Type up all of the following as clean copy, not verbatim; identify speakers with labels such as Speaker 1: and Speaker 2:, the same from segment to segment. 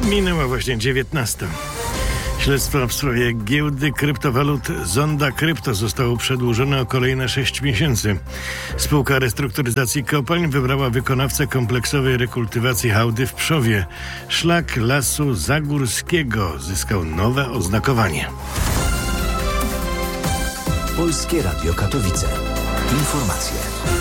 Speaker 1: Minęła właśnie 19. Śledztwo w sprawie giełdy kryptowalut Zonda Krypto zostało przedłużone o kolejne 6 miesięcy. Spółka Restrukturyzacji Kopalń wybrała wykonawcę kompleksowej rekultywacji hałdy w Pszowie. Szlak Lasu Zagórskiego zyskał nowe oznakowanie.
Speaker 2: Polskie Radio Katowice. Informacje.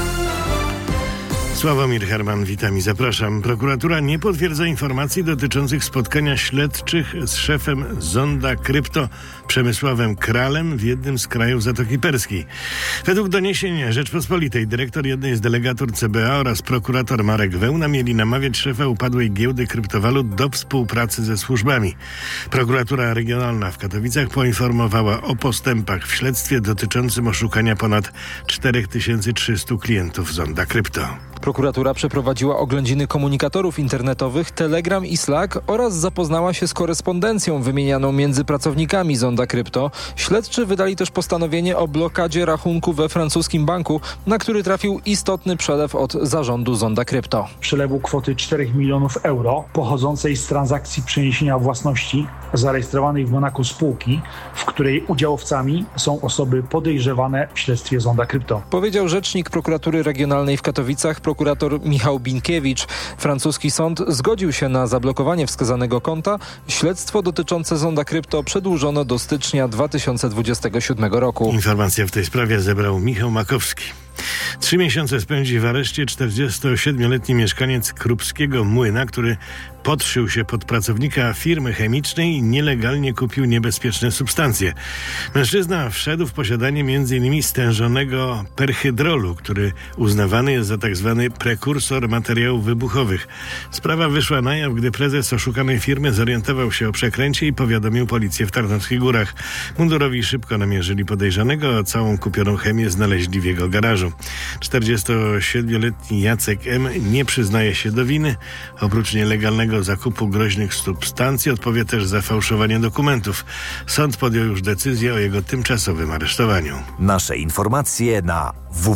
Speaker 1: Sławomir Herman, witam i zapraszam. Prokuratura nie potwierdza informacji dotyczących spotkania śledczych z szefem Zonda Krypto Przemysławem Kralem w jednym z krajów Zatoki Perskiej. Według doniesień Rzeczpospolitej dyrektor jednej z delegatur CBA oraz prokurator Marek Wełna mieli namawiać szefa upadłej giełdy kryptowalut do współpracy ze służbami. Prokuratura Regionalna w Katowicach poinformowała o postępach w śledztwie dotyczącym oszukania ponad 4300 klientów Zonda Krypto.
Speaker 3: Prokuratura przeprowadziła oględziny komunikatorów internetowych Telegram i Slack oraz zapoznała się z korespondencją wymienianą między pracownikami Zonda Krypto. Śledczy wydali też postanowienie o blokadzie rachunku we francuskim banku, na który trafił istotny przelew od zarządu Zonda Krypto.
Speaker 4: Przelewu kwoty 4 milionów euro pochodzącej z transakcji przeniesienia własności zarejestrowanej w Monaku spółki, w której udziałowcami są osoby podejrzewane w śledztwie Zonda Krypto.
Speaker 3: Powiedział rzecznik prokuratury regionalnej w Katowicach, prokurator Michał Binkiewicz. Francuski sąd zgodził się na zablokowanie wskazanego konta. Śledztwo dotyczące Zonda Krypto przedłużono do stycznia 2027 roku.
Speaker 1: Informacje w tej sprawie zebrał Michał Makowski. 3 miesiące spędzi w areszcie 47-letni mieszkaniec Krupskiego Młyna, który podszył się pod pracownika firmy chemicznej i nielegalnie kupił niebezpieczne substancje. Mężczyzna wszedł w posiadanie m.in. stężonego perhydrolu, który uznawany jest za tzw. prekursor materiałów wybuchowych. Sprawa wyszła na jaw, gdy prezes oszukanej firmy zorientował się o przekręcie i powiadomił policję w Tarnowskich Górach. Mundurowi szybko namierzyli podejrzanego, a całą kupioną chemię znaleźli w jego garażu. 47-letni Jacek M. nie przyznaje się do winy. Oprócz nielegalnego zakupu groźnych substancji odpowie też za fałszowanie dokumentów. Sąd podjął już decyzję o jego tymczasowym aresztowaniu.
Speaker 2: Nasze informacje na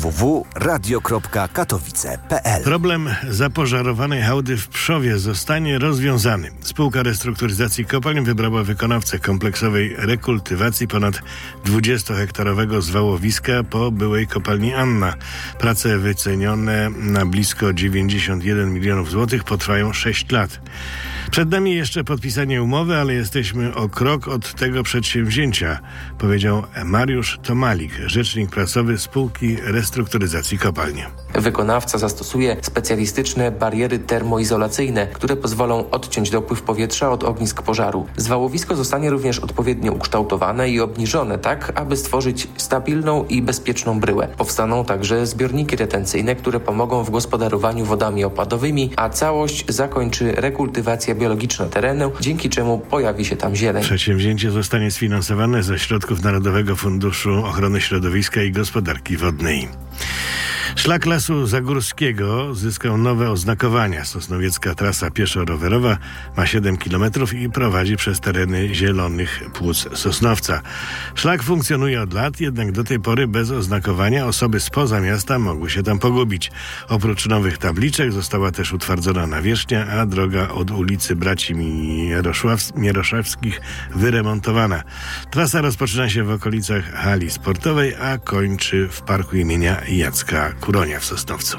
Speaker 2: www.radio.katowice.pl.
Speaker 1: Problem zapożarowanej hałdy w Pszowie zostanie rozwiązany. Spółka Restrukturyzacji Kopalń wybrała wykonawcę kompleksowej rekultywacji ponad 20-hektarowego zwałowiska po byłej kopalni Anna. Prace wycenione na blisko 91 milionów złotych potrwają 6 lat. Przed nami jeszcze podpisanie umowy, ale jesteśmy o krok od tego przedsięwzięcia, powiedział Mariusz Tomalik, rzecznik prasowy spółki Restrukturyzacji Kopalń.
Speaker 5: Wykonawca zastosuje specjalistyczne bariery termoizolacyjne, które pozwolą odciąć dopływ powietrza od ognisk pożaru. Zwałowisko zostanie również odpowiednio ukształtowane i obniżone tak, aby stworzyć stabilną i bezpieczną bryłę. Powstaną także zbiorniki retencyjne, które pomogą w gospodarowaniu wodami opadowymi, a całość zakończy rekultywację biologiczna terenu, dzięki czemu pojawi się tam zieleń.
Speaker 1: Przedsięwzięcie zostanie sfinansowane ze środków Narodowego Funduszu Ochrony Środowiska i Gospodarki Wodnej. Szlak Lasu Zagórskiego zyskał nowe oznakowania. Sosnowiecka trasa pieszo-rowerowa ma 7 km i prowadzi przez tereny zielonych płuc Sosnowca. Szlak funkcjonuje od lat, jednak do tej pory bez oznakowania osoby spoza miasta mogły się tam pogubić. Oprócz nowych tabliczek została też utwardzona nawierzchnia, a droga od ulicy Braci Mieroszewskich wyremontowana. Trasa rozpoczyna się w okolicach hali sportowej, a kończy w parku imienia Jacka Kuronia w Sosnowcu.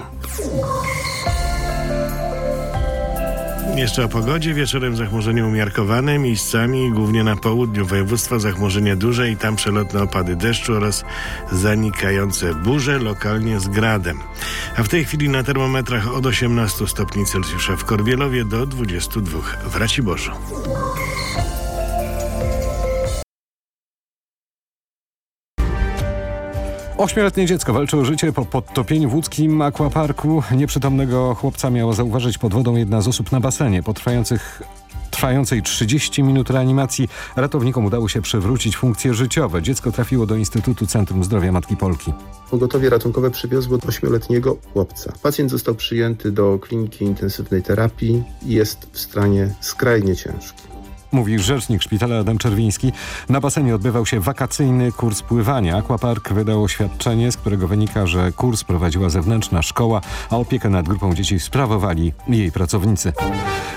Speaker 1: Jeszcze o pogodzie. Wieczorem zachmurzenie umiarkowane, miejscami głównie na południu województwa zachmurzenie duże i tam przelotne opady deszczu oraz zanikające burze, lokalnie z gradem. A w tej chwili na termometrach od 18 stopni Celsjusza w Korbielowie do 22 w Raciborzu.
Speaker 6: 8-letnie dziecko walczy o życie po podtopieniu w łódzkim aquaparku. Nieprzytomnego chłopca miała zauważyć pod wodą jedna z osób na basenie. Po trwającej 30 minut reanimacji ratownikom udało się przywrócić funkcje życiowe. Dziecko trafiło do Instytutu Centrum Zdrowia Matki Polki.
Speaker 7: Pogotowie ratunkowe przywiozło 8-letniego chłopca. Pacjent został przyjęty do kliniki intensywnej terapii i jest w stanie skrajnie ciężkim.
Speaker 6: Mówi rzecznik szpitala Adam Czerwiński. Na basenie odbywał się wakacyjny kurs pływania. Aquapark wydał oświadczenie, z którego wynika, że kurs prowadziła zewnętrzna szkoła, a opiekę nad grupą dzieci sprawowali jej pracownicy.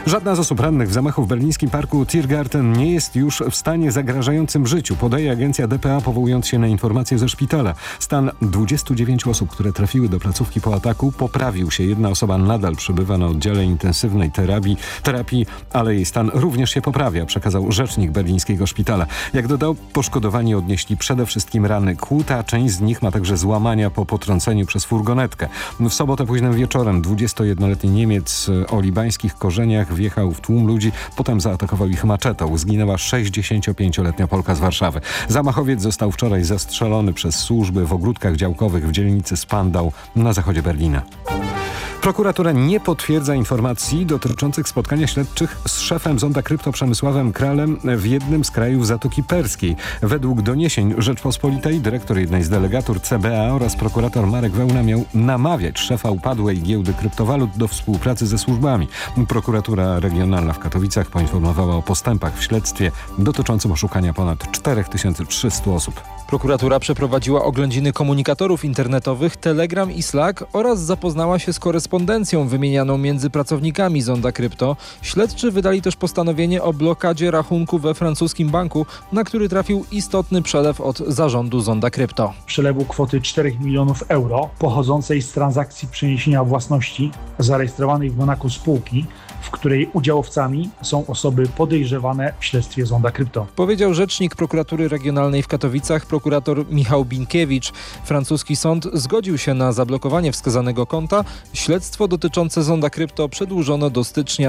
Speaker 6: Żadna z osób rannych w zamachu w berlińskim parku Tiergarten nie jest już w stanie zagrażającym życiu, podaje agencja dpa, powołując się na informacje ze szpitala. Stan 29 osób, które trafiły do placówki po ataku, poprawił się. Jedna osoba nadal przebywa na oddziale intensywnej terapii, ale jej stan również się poprawia, przekazał rzecznik berlińskiego szpitala. Jak dodał, poszkodowani odnieśli przede wszystkim rany kłuta, część z nich ma także złamania po potrąceniu przez furgonetkę. W sobotę późnym wieczorem 21-letni Niemiec o libańskich korzeniach wjechał w tłum ludzi, potem zaatakował ich maczetą. Zginęła 65-letnia Polka z Warszawy. Zamachowiec został wczoraj zastrzelony przez służby w ogródkach działkowych w dzielnicy Spandau na zachodzie Berlina. Prokuratura nie potwierdza informacji dotyczących spotkania śledczych z szefem Zonda Krypto Przemysławem Kralem w jednym z krajów Zatoki Perskiej. Według doniesień Rzeczpospolitej dyrektor jednej z delegatur CBA oraz prokurator Marek Wełna miał namawiać szefa upadłej giełdy kryptowalut do współpracy ze służbami. Prokuratura Regionalna w Katowicach poinformowała o postępach w śledztwie dotyczącym oszukania ponad 4300 osób.
Speaker 3: Prokuratura przeprowadziła oględziny komunikatorów internetowych Telegram i Slack oraz zapoznała się z korespondencją wymienianą między pracownikami Zonda Krypto. Śledczy wydali też postanowienie o blokadzie rachunku we francuskim banku, na który trafił istotny przelew od zarządu Zonda Krypto.
Speaker 4: Przelewu kwoty 4 milionów euro pochodzącej z transakcji przeniesienia własności zarejestrowanej w Monaku spółki, w której udziałowcami są osoby podejrzewane w śledztwie Zonda Krypto.
Speaker 3: Powiedział rzecznik prokuratury regionalnej w Katowicach, prokurator Michał Binkiewicz. Francuski sąd zgodził się na zablokowanie wskazanego konta. Śledztwo dotyczące Zonda Krypto przedłużono do stycznia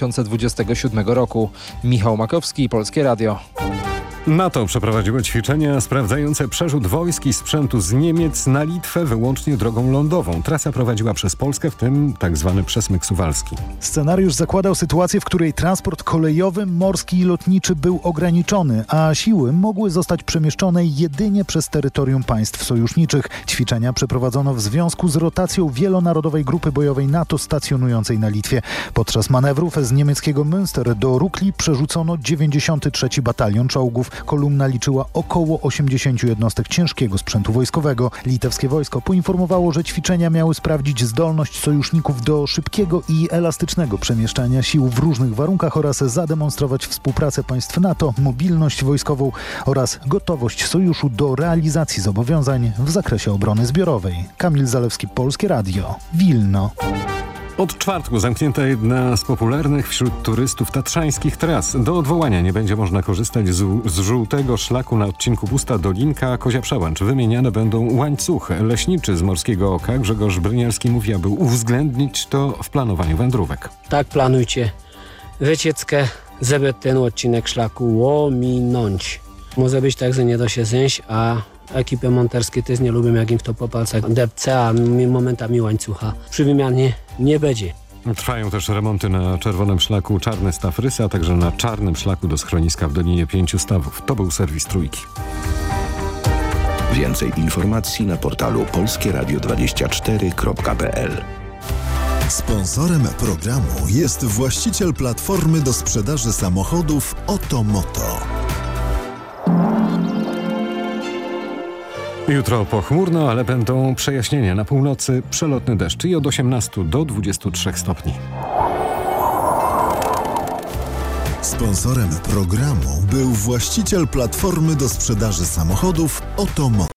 Speaker 3: 2027 roku. Michał Makowski, Polskie Radio.
Speaker 6: NATO przeprowadziło ćwiczenia sprawdzające przerzut wojsk i sprzętu z Niemiec na Litwę wyłącznie drogą lądową. Trasa prowadziła przez Polskę, w tym tzw. przesmyk suwalski.
Speaker 8: Scenariusz zakładał sytuację, w której transport kolejowy, morski i lotniczy był ograniczony, a siły mogły zostać przemieszczone jedynie przez terytorium państw sojuszniczych. Ćwiczenia przeprowadzono w związku z rotacją wielonarodowej grupy bojowej NATO stacjonującej na Litwie. Podczas manewrów z niemieckiego Münster do Rukli przerzucono 93. Batalion Czołgów. Kolumna liczyła około 80 jednostek ciężkiego sprzętu wojskowego. Litewskie wojsko poinformowało, że ćwiczenia miały sprawdzić zdolność sojuszników do szybkiego i elastycznego przemieszczania sił w różnych warunkach oraz zademonstrować współpracę państw NATO, mobilność wojskową oraz gotowość sojuszu do realizacji zobowiązań w zakresie obrony zbiorowej. Kamil Zalewski, Polskie Radio, Wilno.
Speaker 6: Od czwartku zamknięta jedna z popularnych wśród turystów tatrzańskich tras. Do odwołania nie będzie można korzystać z żółtego szlaku na odcinku Pusta Dolinka-Kozia Przełęcz. Wymieniane będą łańcuchy. Leśniczy z Morskiego Oka Grzegorz Bryniarski mówi, aby uwzględnić to w planowaniu wędrówek.
Speaker 9: Tak planujcie wycieczkę, żeby ten odcinek szlaku ominąć. Może być tak, że nie da się zejść, a ekipy monterskie też nie lubią, jak im to po palcach depce, a momentami łańcucha przy wymianie nie będzie.
Speaker 6: Trwają też remonty na czerwonym szlaku Czarny Staw Rysy, a także na czarnym szlaku do schroniska w Dolinie Pięciu Stawów. To był serwis Trójki.
Speaker 10: Więcej informacji na portalu polskieradio24.pl.
Speaker 11: Sponsorem programu jest właściciel platformy do sprzedaży samochodów Otomoto.
Speaker 6: Jutro pochmurno, ale będą przejaśnienia. Na północy przelotny deszcz i od 18 do 23 stopni.
Speaker 11: Sponsorem programu był właściciel platformy do sprzedaży samochodów Otomoto.